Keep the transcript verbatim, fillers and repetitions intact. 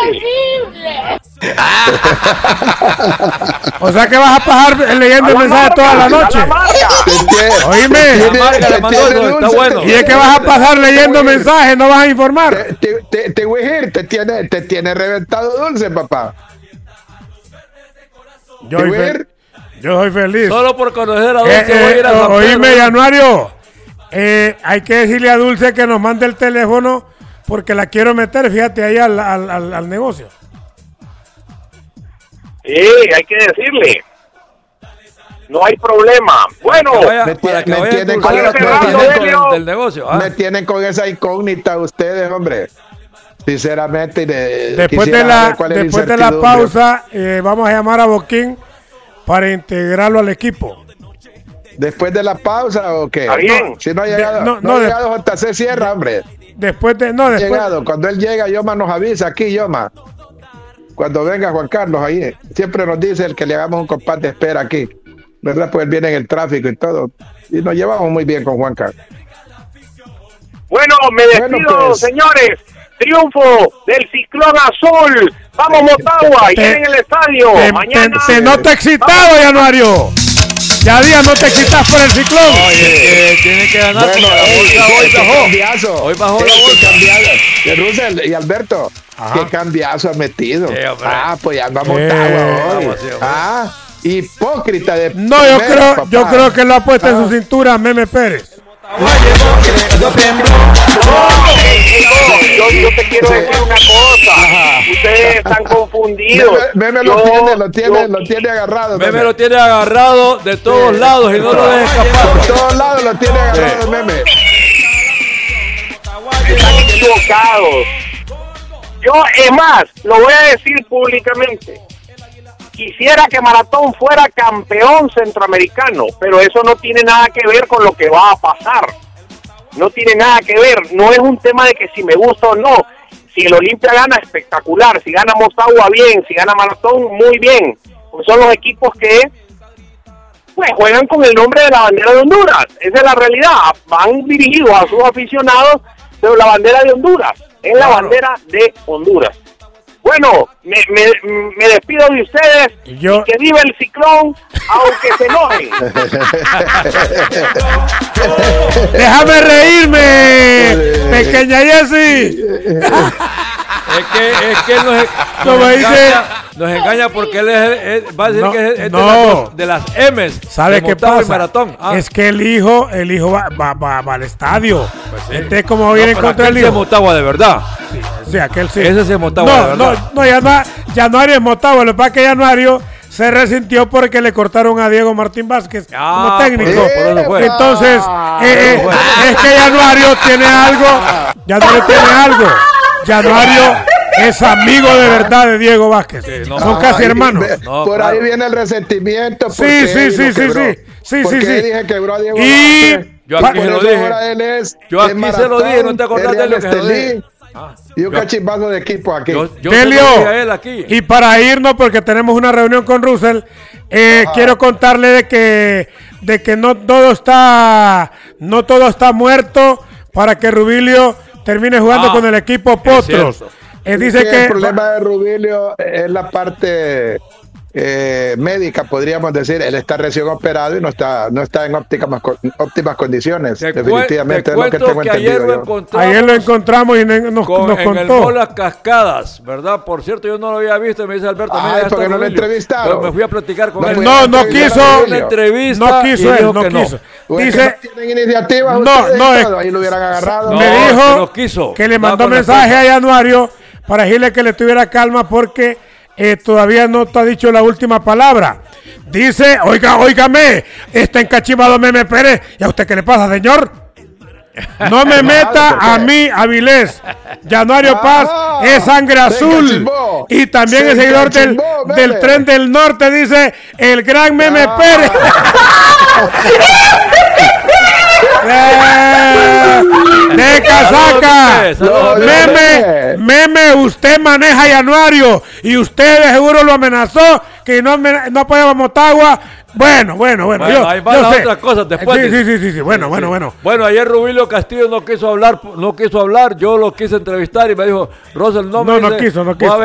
posible. O sea que vas a pasar leyendo el mensaje toda la noche. Oíme. Está bueno. Y es que vas a pasar leyendo mensajes, no vas a informar. Te, te, te voy a decir, te tiene, te tiene reventado dulce, papá. Yo soy, fe yo soy feliz. Solo por conocer a Dulce eh, voy a ir a San Pedro. Oíme, Januario. Eh, hay que decirle a Dulce que nos mande el teléfono porque la quiero meter, fíjate, ahí al, al, al, al negocio. Sí, hay que decirle. No hay problema. Bueno, vaya, me, para que me, tienen con, me, tienen con del negocio. ¿Ah? Me tienen con esa incógnita ustedes, hombre. Sinceramente, de, después de la después de la pausa, eh, vamos a llamar a Boquín para integrarlo al equipo. ¿Después de la pausa o qué? ¿Está bien? No, si no ha llegado, de, no, no, no ha llegado J C Sierra, hombre. Después de, no, después. Llegado. Cuando él llega, Yoma nos avisa aquí, Yoma. Cuando venga Juan Carlos ahí, siempre nos dice el que le hagamos un compás de espera aquí. ¿Verdad? Pues él viene en el tráfico y todo. Y nos llevamos muy bien con Juan Carlos. Bueno, me despido, bueno, pues, señores. Triunfo del Ciclón Azul. Vamos, Motagua, y en el estadio. Te, Mañana. Te, te nota excitado, Januario. Ya día no te excitas por el Ciclón. Oye, eh, tiene que ganar. Bueno, la bolsa, hoy, hoy bajó. Cambiazo. Hoy bajó eh, la bolsa. De Russell y Alberto. Ajá. Qué cambiazo ha metido. Sí, ah, pues ya vamos eh, Motagua hoy. Sí, ah, hipócrita de. No, yo primero, creo, papá. yo creo que lo ha puesto ah. en su cintura Meme Pérez. Yo, yo te quiero decir una cosa. Ajá. Ustedes están confundidos. Meme lo tiene, lo tiene, yo, lo tiene agarrado. Meme lo tiene agarrado de todos sí. lados y no lo deja escapar. Por todos lados lo tiene agarrado sí. Meme. Están equivocados. Yo, es más, lo voy a decir públicamente. Quisiera que Maratón fuera campeón centroamericano, pero eso no tiene nada que ver con lo que va a pasar. No tiene nada que ver. No es un tema de que si me gusta o no. Si el Olimpia gana, espectacular. Si gana Motagua, bien. Si gana Maratón, muy bien. Pues son los equipos que pues juegan con el nombre de la bandera de Honduras. Esa es la realidad. Van dirigidos a sus aficionados, pero la bandera de Honduras es la bandera de Honduras. Bueno, me, me, me despido de ustedes. Yo... Y que viva el Ciclón, aunque se enojen. ¡Déjame reírme, pequeña Jessie! Es que, es que nos, nos, nos, engaña, nos engaña porque él es, es, va a decir no, que es, es no. de, las, de las M's. ¿Sabe qué pasa? Maratón. Ah. Es que el hijo, el hijo va, va, va, va al estadio. Pues sí. Este es como viene no, en contra del hijo. Ese es Motagua de verdad. Sí, sí, aquel sí. Ese es Motagua no, de verdad. No, no, ya no, Januario es Motagua. Lo que pasa es que Januario se resintió porque le cortaron a Diego Martín Vázquez ah, como técnico. Por eso, por eso fue. Entonces, ah, eh, eh, es que Januario tiene algo. Januario tiene algo. Januario es amigo de verdad de Diego Vázquez. Sí, no, Son casi ahí, hermanos. No, por claro. ahí viene el resentimiento. Sí, sí, sí, sí, sí. Sí, sí, sí. Dije quebró a Diego y Vázquez. Yo aquí se lo dije. Es, yo aquí maratón, se lo dije, no te acordás de lo que se lo dije. Ah, y un yo, cachimbazo de equipo aquí. Yo, yo Delio, a él aquí. Y para irnos, porque tenemos una reunión con Russell, eh, quiero contarle de que, de que no todo está, no todo está muerto para que Rubilio termine jugando ah, con el equipo Potros. Eh, dice que, que el problema de Rubilio es la parte eh, médica, podríamos decir. Él está recién operado y no está, no está en óptimas, óptimas condiciones. Te definitivamente es lo que tengo que entendido. Ayer lo, ayer lo encontramos y nos, con, nos en contó. En el Las Cascadas, ¿verdad? Por cierto, yo no lo había visto y me dice Alberto. Ah, es porque no lo entrevistaron. Pero me fui a platicar con no, él. No, no quiso. Una entrevista no quiso él, no quiso. No. Dice, no tienen iniciativas. No, no, es, ahí lo hubieran agarrado. No, me dijo no quiso. que le mandó mensaje a Januario para decirle que le tuviera calma porque eh, todavía no te ha dicho la última palabra. Dice, oiga, óigame, está encachivado Meme Pérez. ¿Y a usted qué le pasa, señor? No me meta a mí, Avilés. Januario Paz es sangre azul. Y también es seguidor del, del Tren del Norte, dice el gran Meme ah. Pérez. eh, de casaca. Meme, Meme, usted maneja a Januario y usted de seguro lo amenazó que no, no apoyaba Motagua. Bueno, bueno, bueno. Bueno, yo, ahí van yo las sé. otras cosas después. Sí, sí, sí, sí, sí. Bueno, sí, bueno, sí. bueno. Bueno, ayer Rubilio Castillo no quiso hablar, no quiso hablar, yo lo quise entrevistar y me dijo, Russell, no, no, me no dice, quiso, no quiso.